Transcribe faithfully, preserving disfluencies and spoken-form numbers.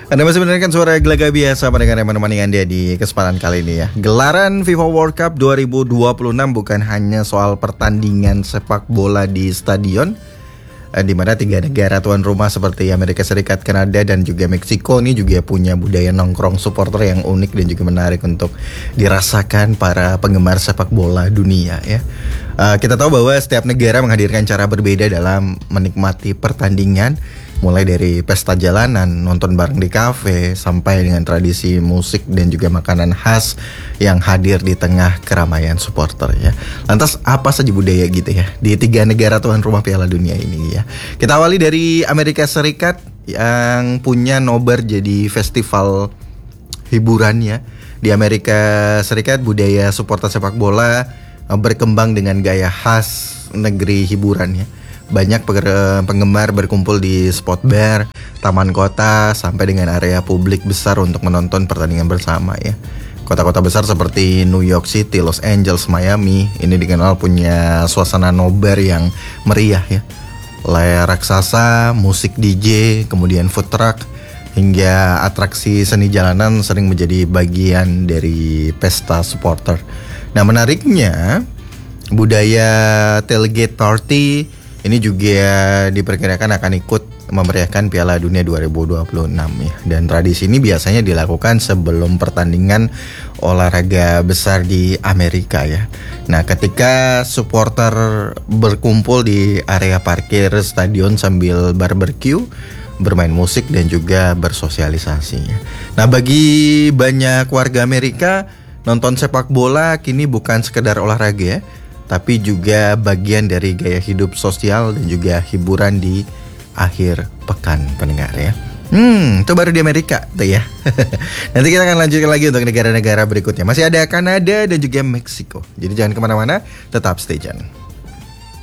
Anda masih mendengarkan suara Gelaga Biasa pendengar yang menemani Anda di kesempatan kali ini ya. Gelaran FIFA World Cup dua ribu dua puluh enam bukan hanya soal pertandingan sepak bola di stadion, di mana tiga negara tuan rumah seperti Amerika Serikat, Kanada, dan juga Meksiko ini juga punya budaya nongkrong supporter yang unik dan juga menarik untuk dirasakan para penggemar sepak bola dunia ya. Uh, kita tahu bahwa setiap negara menghadirkan cara berbeda dalam menikmati pertandingan, mulai dari pesta jalanan, nonton bareng di kafe, sampai dengan tradisi musik dan juga makanan khas yang hadir di tengah keramaian supporter ya. Lantas apa saja budaya gitu ya di tiga negara tuan rumah Piala Dunia ini ya. Kita awali dari Amerika Serikat yang punya nobar jadi festival hiburan ya. Di Amerika Serikat budaya supporter sepak bola berkembang dengan gaya khas negeri hiburan ya. Banyak penggemar berkumpul di spot bar, taman kota, sampai dengan area publik besar untuk menonton pertandingan bersama ya. Kota-kota besar seperti New York City, Los Angeles, Miami ini dikenal punya suasana nobar yang meriah ya. Layar raksasa, musik D J, kemudian food truck, hingga atraksi seni jalanan sering menjadi bagian dari pesta supporter. Nah, menariknya budaya tailgate party ini juga diperkirakan akan ikut memeriahkan Piala Dunia dua ribu dua puluh enam ya. Dan tradisi ini biasanya dilakukan sebelum pertandingan olahraga besar di Amerika ya. Nah, ketika supporter berkumpul di area parkir stadion sambil barbecue, bermain musik dan juga bersosialisasi ya. Nah, bagi banyak warga Amerika, nonton sepak bola kini bukan sekedar olahraga ya, tapi juga bagian dari gaya hidup sosial dan juga hiburan di akhir pekan pendengar ya. Hmm, itu baru di Amerika tuh ya. Nanti kita akan lanjutkan lagi untuk negara-negara berikutnya. Masih ada Kanada dan juga Meksiko. Jadi jangan kemana-mana, tetap stay tune.